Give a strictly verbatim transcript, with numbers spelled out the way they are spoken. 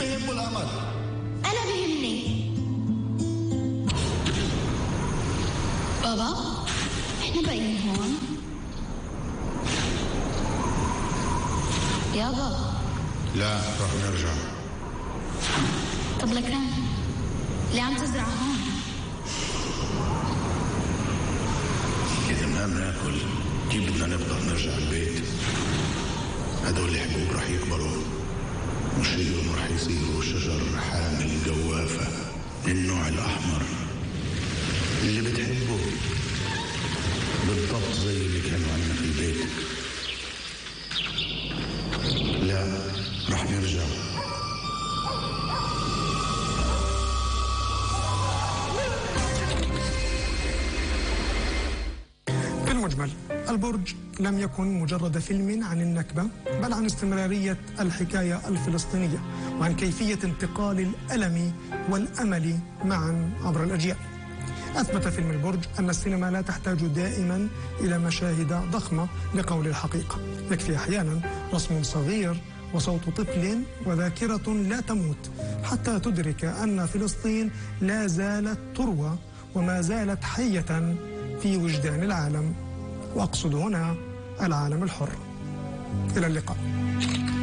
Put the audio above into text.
بيهمه الأمل. أنا بيهمني. بابا إحنا باقيين هون. يابا. لا رح نرجع. طب لكان ليه عم تزرع هون؟ إذا ما بناكل كيف بدنا نقدر نرجع البيت؟ هدول الحبوب رح يكبروا وشيلهم رح يصيروا شجر حامل جوافة من النوع الأحمر اللي بتحبه بالضبط زي اللي كانوا عندنا في البيت. لا رح نرجع. في المجمل البرج لم يكن مجرد فيلم عن النكبة، بل عن استمرارية الحكاية الفلسطينية وعن كيفية انتقال الألم والأمل معا عبر الأجيال. أثبت فيلم البرج أن السينما لا تحتاج دائما إلى مشاهد ضخمة لقول الحقيقة، يكفي أحيانا رسم صغير وصوت طفل وذاكرة لا تموت حتى تدرك أن فلسطين لا زالت تروى وما زالت حية في وجدان العالم، وأقصد هنا العالم الحر. إلى اللقاء.